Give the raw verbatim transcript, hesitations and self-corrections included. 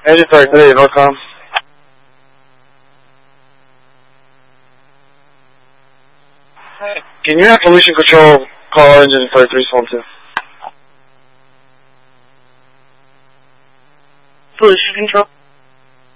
Engine thirty-three, Northcom. Can you have pollution control call engine thirty-three one two? Pollution control.